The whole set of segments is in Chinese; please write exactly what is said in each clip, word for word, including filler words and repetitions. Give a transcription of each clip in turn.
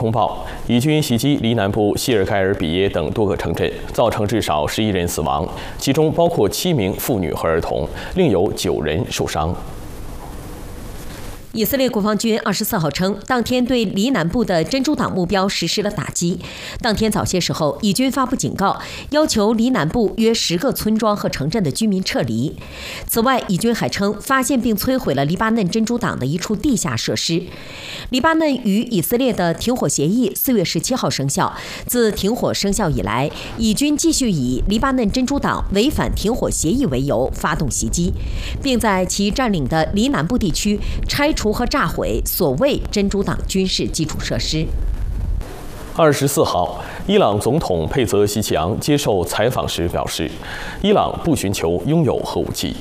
通报，以军袭击黎南部谢尔盖尔比耶等多个城镇，造成至少十一人死亡，其中包括七名妇女和儿童，另有九人受伤。 以色列国防军二十四号称，当天对黎南部的真主党目标实施了打击。当天早些时候，以军发布警告，要求黎南部约十个村庄和城镇的居民撤离。此外，以军还称发现并摧毁了黎巴嫩真主党的一处地下设施。黎巴嫩与以色列的停火协议四月十七号生效。自停火生效以来，以军继续以黎巴嫩真主党违反停火协议为由发动袭击，并在其占领的黎南部地区拆除 和炸毁所谓真主党军事基础设施。 二十四号，伊朗总统佩泽希奇扬接受采访时表示，伊朗不寻求拥有核武器。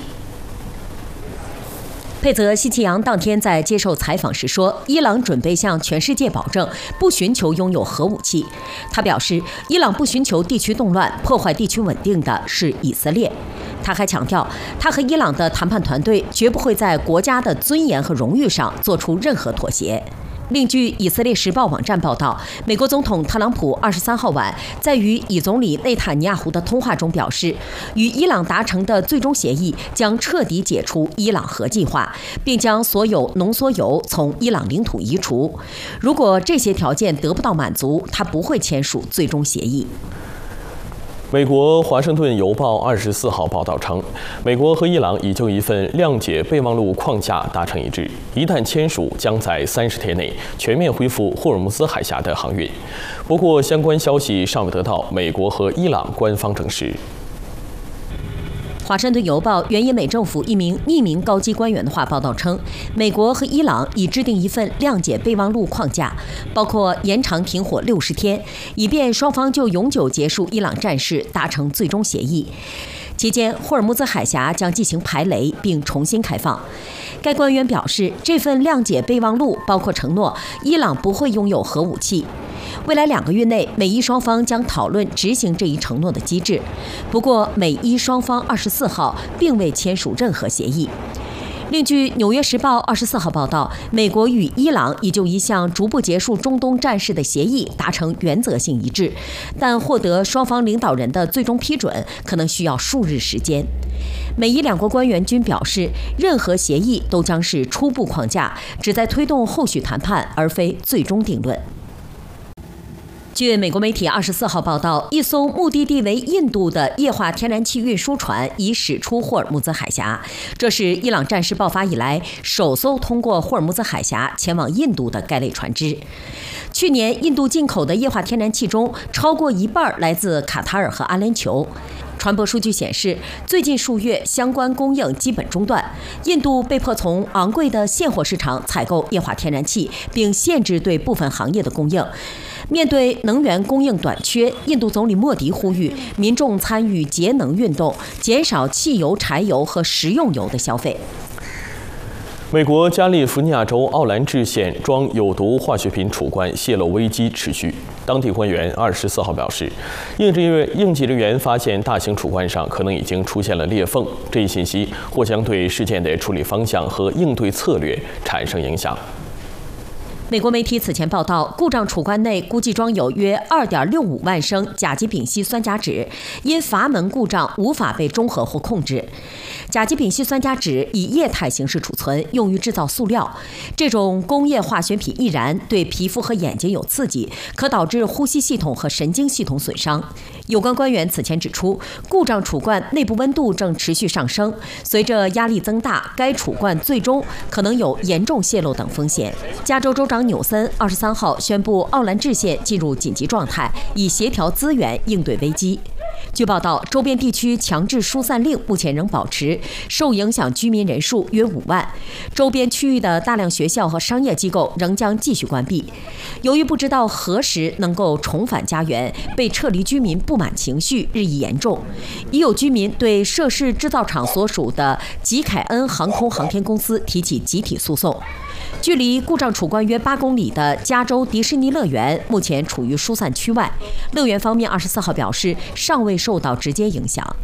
佩泽希奇扬当天在接受采访时说，伊朗准备向全世界保证不寻求拥有核武器。他表示，伊朗不寻求地区动乱、破坏地区稳定的是以色列。他还强调，他和伊朗的谈判团队绝不会在国家的尊严和荣誉上做出任何妥协。 另据以色列时报网站报道，美国总统特朗普二十三号晚在与以总理内塔尼亚胡的通话中表示，与伊朗达成的最终协议将彻底解除伊朗核计划，并将所有浓缩铀从伊朗领土移除。如果这些条件得不到满足，他不会签署最终协议。 美国《华盛顿邮报》二十四号报道称，美国和伊朗已就一份谅解备忘录框架达成一致，一旦签署，将在三十天内全面恢复霍尔木兹海峡的航运。不过，相关消息尚未得到美国和伊朗官方证实。 华盛顿邮报援引美政府一名匿名高级官员的话报道称，美国和伊朗已制定一份谅解备忘录框架，包括延长停火六十天，以便双方就永久结束伊朗战事达成最终协议。期间，霍尔木兹海峡将进行排雷并重新开放。该官员表示，这份谅解备忘录包括承诺伊朗不会拥有核武器。 未来两个月内，美伊双方将讨论执行这一承诺的机制。不过，美伊双方二十四号并未签署任何协议。另据《纽约时报》二十四号报道，美国与伊朗已就一项逐步结束中东战事的协议达成原则性一致，但获得双方领导人的最终批准可能需要数日时间。美伊两国官员均表示，任何协议都将是初步框架，旨在推动后续谈判，而非最终定论。 据美国媒体二十四号报道，一艘目的地为印度的液化天然气运输船已驶出霍尔木兹海峡，这是伊朗战事爆发以来首艘通过霍尔木兹海峡前往印度的该类船只。去年，印度进口的液化天然气中超过一半来自卡塔尔和阿联酋。 船舶数据显示，最近数月相关供应基本中断，印度被迫从昂贵的现货市场采购液化天然气，并限制对部分行业的供应。面对能源供应短缺，印度总理莫迪呼吁民众参与节能运动，减少汽油、柴油和食用油的消费。 美国加利福尼亚州奥兰治县装有毒化学品储罐泄漏危机持续。当地官员二十四号表示，应急人应急人员发现大型储罐上可能已经出现了裂缝，这一信息或将对事件的处理方向和应对策略产生影响。 美国媒体此前报道，故障储罐内估计装有约二点六五万升甲基丙烯酸甲酯，因阀门故障无法被中和或控制。甲基丙烯酸甲酯以液态形式储存，用于制造塑料。这种工业化学品易燃，对皮肤和眼睛有刺激，可导致呼吸系统和神经系统损伤。有关官员此前指出，故障储罐内部温度正持续上升，随着压力增大，该储罐最终可能有严重泄漏等风险。加州州长 纽森二十三号宣布，奥兰治县进入紧急状态，以协调资源应对危机。据报道，周边地区强制疏散令目前仍保持，受影响居民人数约五万。周边区域的大量学校和商业机构仍将继续关闭。由于不知道何时能够重返家园，被撤离居民不满情绪日益严重。已有居民对涉事制造厂所属的吉凯恩航空航天公司提起集体诉讼。距离故障储罐约八公里的加州迪士尼乐园目前处于疏散区外，乐园方面二十四号表示尚未受到直接影响。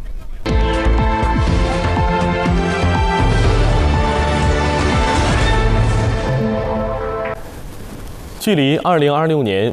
距离二零二六年